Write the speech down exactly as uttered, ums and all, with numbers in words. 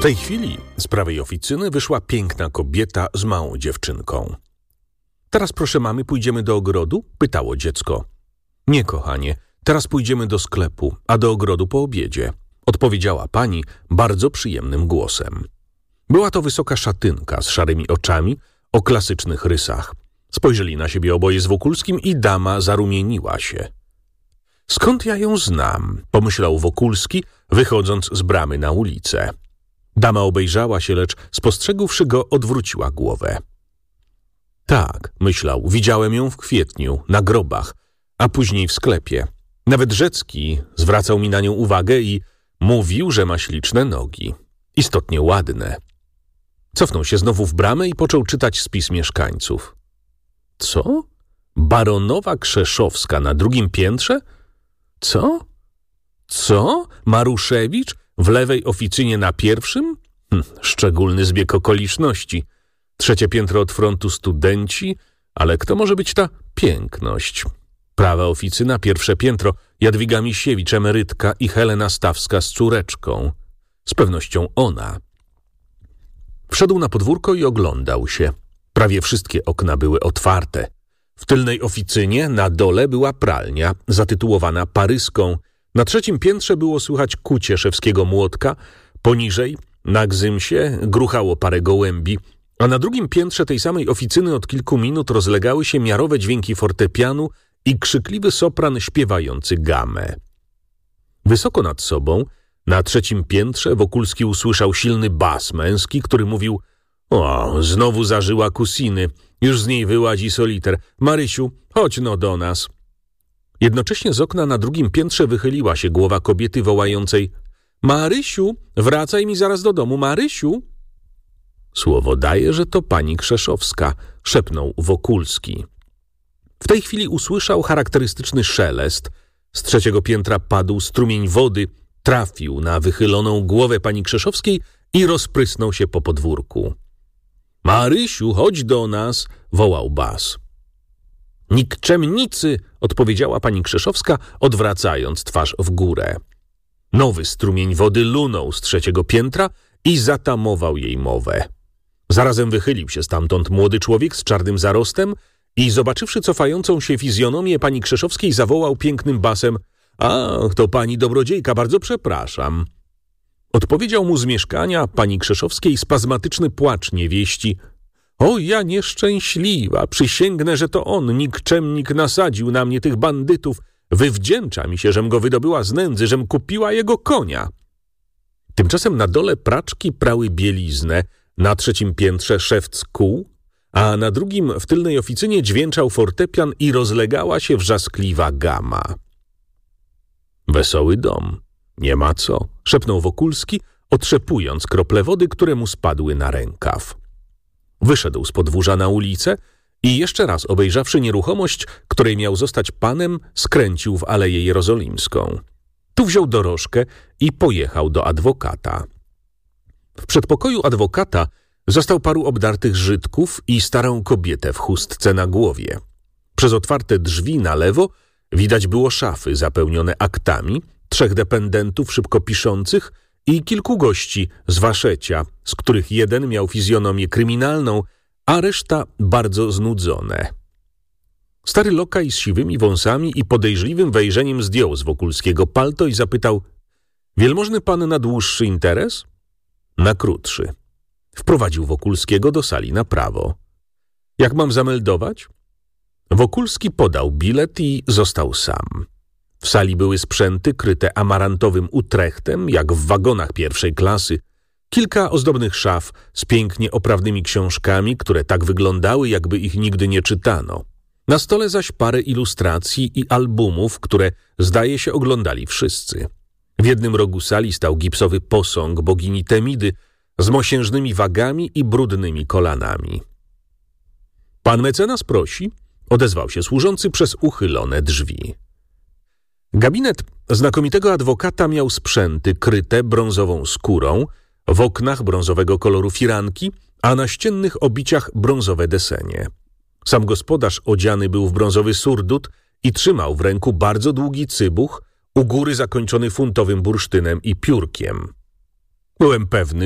tej chwili z prawej oficyny wyszła piękna kobieta z małą dziewczynką. Teraz, proszę mamy, pójdziemy do ogrodu? Pytało dziecko. Nie, kochanie, teraz pójdziemy do sklepu, a do ogrodu po obiedzie, odpowiedziała pani bardzo przyjemnym głosem. Była to wysoka szatynka z szarymi oczami o klasycznych rysach. Spojrzeli na siebie oboje z Wokulskim i dama zarumieniła się. Skąd ja ją znam? Pomyślał Wokulski, wychodząc z bramy na ulicę. Dama obejrzała się, lecz spostrzegłszy go, odwróciła głowę. Tak, myślał, widziałem ją w kwietniu, na grobach, a później w sklepie. Nawet Rzecki zwracał mi na nią uwagę i mówił, że ma śliczne nogi. Istotnie ładne. Cofnął się znowu w bramę i począł czytać spis mieszkańców. Co? Baronowa Krzeszowska na drugim piętrze? Co? Co? Maruszewicz w lewej oficynie na pierwszym? Hm, szczególny zbieg okoliczności. Trzecie piętro od frontu studenci, ale kto może być ta piękność? Prawa oficyna, pierwsze piętro, Jadwiga Misiewicz, emerytka i Helena Stawska z córeczką. Z pewnością ona. Wszedł na podwórko i oglądał się. Prawie wszystkie okna były otwarte. W tylnej oficynie na dole była pralnia, zatytułowana Paryską. Na trzecim piętrze było słychać kucie szewskiego młotka. Poniżej, na gzymsie, gruchało parę gołębi, a na drugim piętrze tej samej oficyny od kilku minut rozlegały się miarowe dźwięki fortepianu i krzykliwy sopran śpiewający gamę. Wysoko nad sobą, na trzecim piętrze, Wokulski usłyszał silny bas męski, który mówił: o, znowu zażyła kusiny, już z niej wyłazi soliter. Marysiu, chodź no do nas. Jednocześnie z okna na drugim piętrze wychyliła się głowa kobiety wołającej: Marysiu, wracaj mi zaraz do domu, Marysiu. Słowo daje, że to pani Krzeszowska, szepnął Wokulski. W tej chwili usłyszał charakterystyczny szelest. Z trzeciego piętra padł strumień wody, trafił na wychyloną głowę pani Krzeszowskiej i rozprysnął się po podwórku. Marysiu, chodź do nas, wołał bas. Nikczemnicy, odpowiedziała pani Krzeszowska, odwracając twarz w górę. Nowy strumień wody lunął z trzeciego piętra i zatamował jej mowę. Zarazem wychylił się stamtąd młody człowiek z czarnym zarostem i zobaczywszy cofającą się fizjonomię pani Krzeszowskiej, zawołał pięknym basem: Ach, to pani dobrodziejka, bardzo przepraszam. Odpowiedział mu z mieszkania pani Krzeszowskiej spazmatyczny płacz niewieści. O, ja nieszczęśliwa, przysięgnę, że to on, nikczemnik, nasadził na mnie tych bandytów. Wywdzięcza mi się, żem go wydobyła z nędzy, żem kupiła jego konia. Tymczasem na dole praczki prały bieliznę, na trzecim piętrze szewc kół, a na drugim w tylnej oficynie dźwięczał fortepian i rozlegała się wrzaskliwa gama. Wesoły dom. Nie ma co, szepnął Wokulski, otrzepując krople wody, które mu spadły na rękaw. Wyszedł z podwórza na ulicę i jeszcze raz obejrzawszy nieruchomość, której miał zostać panem, skręcił w Aleję Jerozolimską. Tu wziął dorożkę i pojechał do adwokata. W przedpokoju adwokata zastał paru obdartych Żydków i starą kobietę w chustce na głowie. Przez otwarte drzwi na lewo widać było szafy zapełnione aktami, trzech dependentów szybko piszących i kilku gości z Waszecia, z których jeden miał fizjonomię kryminalną, a reszta bardzo znudzone. Stary lokaj z siwymi wąsami i podejrzliwym wejrzeniem zdjął z Wokulskiego palto i zapytał: Wielmożny pan na dłuższy interes? Na krótszy. Wprowadził Wokulskiego do sali na prawo. Jak mam zameldować? Wokulski podał bilet i został sam. W sali były sprzęty kryte amarantowym utrechtem, jak w wagonach pierwszej klasy, kilka ozdobnych szaf z pięknie oprawnymi książkami, które tak wyglądały, jakby ich nigdy nie czytano. Na stole zaś parę ilustracji i albumów, które, zdaje się, oglądali wszyscy. W jednym rogu sali stał gipsowy posąg bogini Temidy z mosiężnymi wagami i brudnymi kolanami. Pan mecenas prosi, odezwał się służący przez uchylone drzwi. Gabinet znakomitego adwokata miał sprzęty kryte brązową skórą, w oknach brązowego koloru firanki, a na ściennych obiciach brązowe desenie. Sam gospodarz odziany był w brązowy surdut i trzymał w ręku bardzo długi cybuch, u góry zakończony funtowym bursztynem i piórkiem. Byłem pewny,